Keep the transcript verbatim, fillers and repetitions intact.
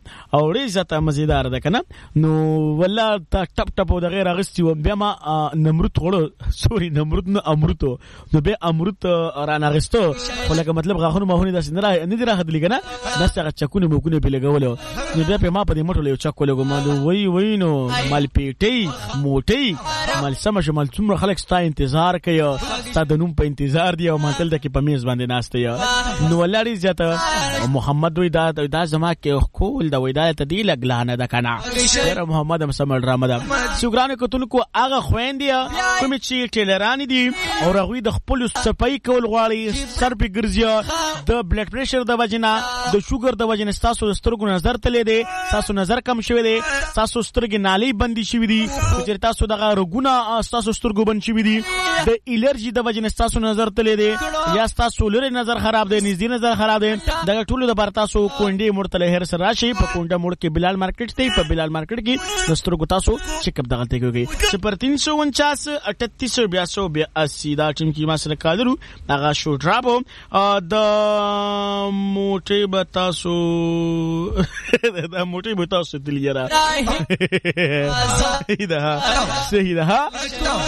او ډېر زیاته مزیدار ده کنه. نو والله تا ټپ ټپ د غیر اغستی و بیا ما نمرود خوړو سوري نمرود نه امرود نو به امرود را نغستو خو لکه مطلب غاخونه ماهونه داس نه را نه دی راخدلی کنه داس هغه چکونه مکونه په لګولو نو بیا په ما په دې مټو له چک ولګو ما وای وای نو مال پیټي موټي مال سم شمال څومره خلک ستا انتظار کوي ستا د نوم په انتظار دی او ماتل د کې په میز باندې ناشته یا نو ولړی زیاته محمد وای دا دا زما کې کول دا وای دا ته دی لګلانه دا کنه سره محمد هم سم ډرامه ده شکرانه کوتونکو هغه خويندې کوم چې ټیلران دي او هغه د خپل صفای کول غواړي سر په ګرځي د بلډ پريشر د وجنه د شوګر د وجنه تاسو سترګو نظر تلې دي تاسو نظر کم شوی دي تاسو سترګې نالي بندي شوی دي چې تاسو دغه رګونه تاسو سترګو بند شوی دي د الرجی د وجنه تاسو نظر تلې دي یا تاسو لری نظر خراب دي نږدې نظر خراب دي دغه ټولو د بار تاسو کونډې مرتله هر سره راشي په کونډه موړ کې بلال مارکیټ ته په بلال مارکیټ کې د سترګو تاسو چیک اپ دغه ته کوي صفر تین سو انچاس اٹھتیس بیاسو بیاسی دا ټیم کې ما سره کالرو هغه شو ډراپو د موټي بتاسو دا موټي بتاسو دلیرا صحیح ده صحیح ده